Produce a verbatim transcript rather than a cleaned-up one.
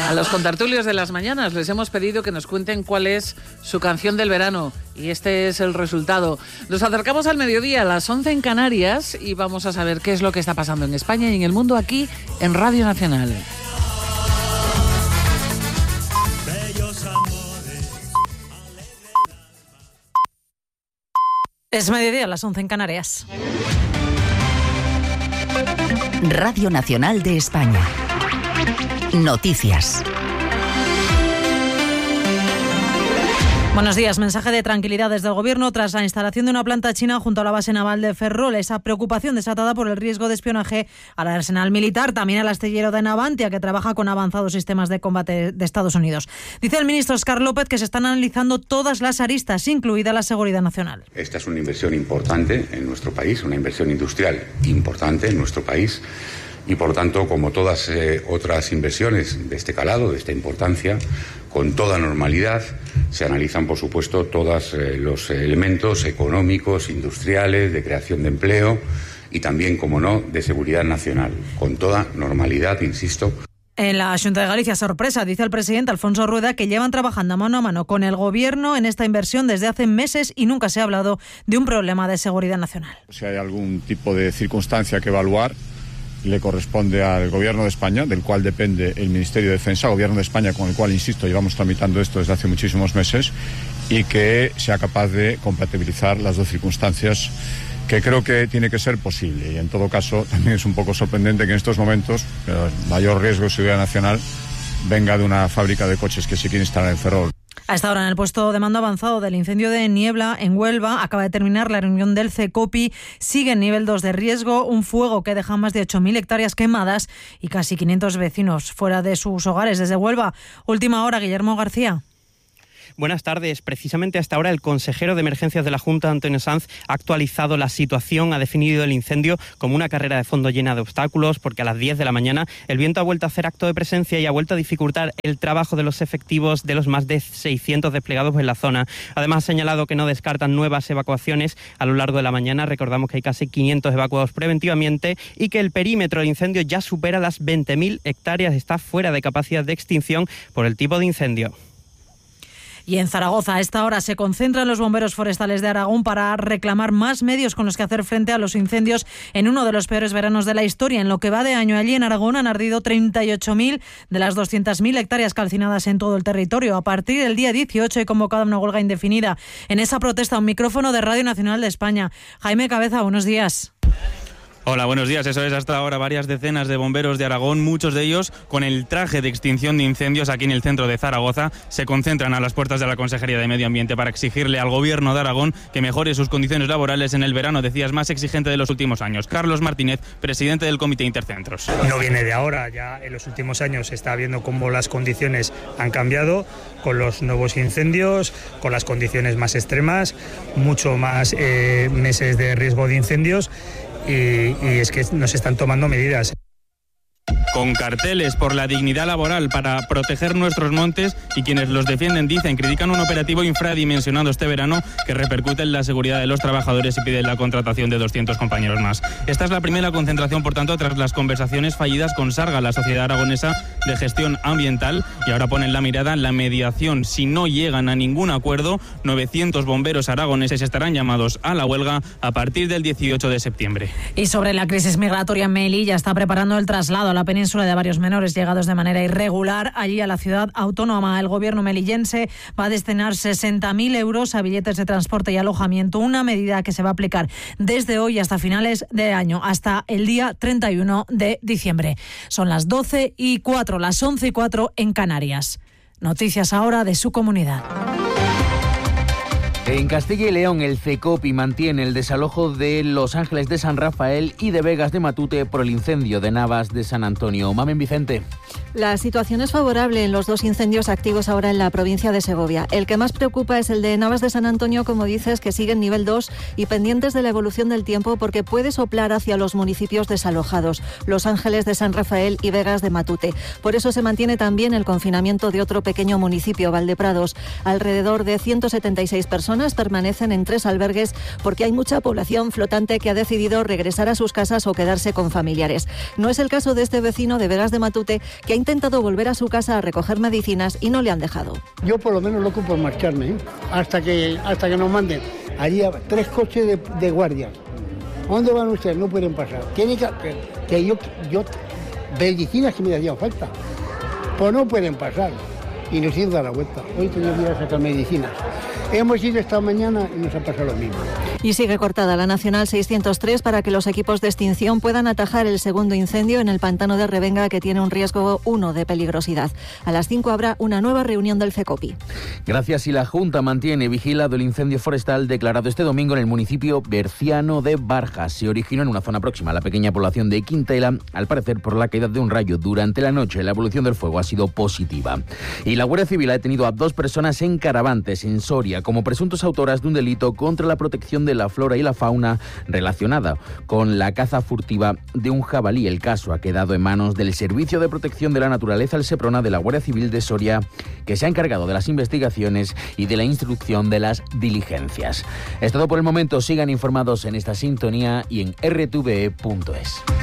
A los contertulios de las mañanas les hemos pedido que nos cuenten cuál es su canción del verano y este es el resultado. Nos acercamos al mediodía, a las once en Canarias, y vamos a saber qué es lo que está pasando en España y en el mundo aquí en Radio Nacional. Es mediodía, a las once en Canarias. Radio Nacional de España. Noticias. Buenos días. Mensaje de tranquilidad desde el Gobierno tras la instalación de una planta china junto a la base naval de Ferrol. Esa preocupación desatada por el riesgo de espionaje al arsenal militar, también al astillero de Navantia, que trabaja con avanzados sistemas de combate de Estados Unidos. Dice el ministro Óscar López que se están analizando todas las aristas, incluida la seguridad nacional. Esta es una inversión importante en nuestro país, una inversión industrial importante en nuestro país. Y, por tanto, como todas eh, otras inversiones de este calado, de esta importancia, con toda normalidad, se analizan, por supuesto, todos eh, los elementos económicos, industriales, de creación de empleo y también, como no, de seguridad nacional, con toda normalidad, insisto. En la Xunta de Galicia, sorpresa, dice el presidente Alfonso Rueda, que llevan trabajando mano a mano con el Gobierno en esta inversión desde hace meses y nunca se ha hablado de un problema de seguridad nacional. Si hay algún tipo de circunstancia que evaluar, le corresponde al Gobierno de España, del cual depende el Ministerio de Defensa, Gobierno de España con el cual, insisto, llevamos tramitando esto desde hace muchísimos meses, y que sea capaz de compatibilizar las dos circunstancias, que creo que tiene que ser posible. Y en todo caso, también es un poco sorprendente que en estos momentos el mayor riesgo de seguridad nacional venga de una fábrica de coches que se quiere instalar en Ferrol. A esta hora, en el puesto de mando avanzado del incendio de Niebla, en Huelva, acaba de terminar la reunión del CECOPI. Sigue en nivel dos de riesgo, un fuego que deja más de ocho mil hectáreas quemadas y casi quinientos vecinos fuera de sus hogares. Desde Huelva, última hora, Guillermo García. Buenas tardes. Precisamente hasta ahora el consejero de emergencias de la Junta, Antonio Sanz, ha actualizado la situación, ha definido el incendio como una carrera de fondo llena de obstáculos, porque a las diez de la mañana el viento ha vuelto a hacer acto de presencia y ha vuelto a dificultar el trabajo de los efectivos de los más de seiscientos desplegados en la zona. Además, ha señalado que no descartan nuevas evacuaciones a lo largo de la mañana. Recordamos que hay casi quinientos evacuados preventivamente y que el perímetro del incendio ya supera las veinte mil hectáreas, está fuera de capacidad de extinción por el tipo de incendio. Y en Zaragoza, a esta hora, se concentran los bomberos forestales de Aragón para reclamar más medios con los que hacer frente a los incendios en uno de los peores veranos de la historia. En lo que va de año, allí en Aragón han ardido treinta y ocho mil de las doscientas mil hectáreas calcinadas en todo el territorio. A partir del día dieciocho hay convocada una huelga indefinida. En esa protesta, un micrófono de Radio Nacional de España. Jaime Cabeza, buenos días. Hola, buenos días. Eso es, hasta ahora varias decenas de bomberos de Aragón, muchos de ellos con el traje de extinción de incendios aquí en el centro de Zaragoza, se concentran a las puertas de la Consejería de Medio Ambiente para exigirle al Gobierno de Aragón que mejore sus condiciones laborales en el verano, decías, más exigente de los últimos años. Carlos Martínez, presidente del Comité Intercentros. No viene de ahora, ya en los últimos años se está viendo cómo las condiciones han cambiado con los nuevos incendios, con las condiciones más extremas, mucho más eh, meses de riesgo de incendios. Y, y es que nos están tomando medidas. Con carteles por la dignidad laboral para proteger nuestros montes, y quienes los defienden dicen, critican un operativo infradimensionado este verano que repercute en la seguridad de los trabajadores y piden la contratación de doscientos compañeros más. Esta es la primera concentración, por tanto, tras las conversaciones fallidas con Sarga, la Sociedad Aragonesa de Gestión Ambiental, y ahora ponen la mirada en la mediación. Si no llegan a ningún acuerdo, novecientos bomberos aragoneses estarán llamados a la huelga a partir del dieciocho de septiembre. Y sobre la crisis migratoria, Melilla está preparando el traslado a la península de varios menores llegados de manera irregular allí a la ciudad autónoma. El gobierno melillense va a destinar sesenta mil euros a billetes de transporte y alojamiento, una medida que se va a aplicar desde hoy hasta finales de año, hasta el día treinta y uno de diciembre. Son las doce y cuatro, las once y cuatro en Canarias. Noticias ahora de su comunidad. En Castilla y León, el CECOPI mantiene el desalojo de Los Ángeles de San Rafael y de Vegas de Matute por el incendio de Navas de San Antonio. Mamen Vicente. La situación es favorable en los dos incendios activos ahora en la provincia de Segovia. El que más preocupa es el de Navas de San Antonio, como dices, que sigue en nivel dos y pendientes de la evolución del tiempo porque puede soplar hacia los municipios desalojados, Los Ángeles de San Rafael y Vegas de Matute. Por eso se mantiene también el confinamiento de otro pequeño municipio, Valdeprados. Alrededor de ciento setenta y seis personas personas permanecen en tres albergues porque hay mucha población flotante que ha decidido regresar a sus casas o quedarse con familiares. No es el caso de este vecino de Begas de Matute, que ha intentado volver a su casa a recoger medicinas y no le han dejado. Yo por lo menos loco por marcharme, ¿eh? hasta que hasta que nos manden allí a tres coches de, de guardia. ¿Dónde van ustedes? No pueden pasar. Tienen que, que, que yo, yo, medicinas que me hacían falta, pues no pueden pasar. Y nos hemos dado la vuelta. Hoy tenía que ir a sacar medicinas. Hemos ido esta mañana y nos ha pasado lo mismo. Y sigue cortada la Nacional seiscientos tres para que los equipos de extinción puedan atajar el segundo incendio en el pantano de Revenga, que tiene un riesgo uno de peligrosidad. A las cinco habrá una nueva reunión del CECOPI. Gracias. Y la Junta mantiene vigilado el incendio forestal declarado este domingo en el municipio berciano de Barjas. Se originó en una zona próxima a la pequeña población de Quintela, al parecer por la caída de un rayo durante la noche. La evolución del fuego ha sido positiva. Y la Guardia Civil ha detenido a dos personas en Caravantes, en Soria, como presuntos autoras de un delito contra la protección de la flora y la fauna relacionada con la caza furtiva de un jabalí. El caso ha quedado en manos del Servicio de Protección de la Naturaleza, el SEPRONA, de la Guardia Civil de Soria, que se ha encargado de las investigaciones y de la instrucción de las diligencias. Es todo por el momento. Sigan informados en esta sintonía y en r t v e punto es.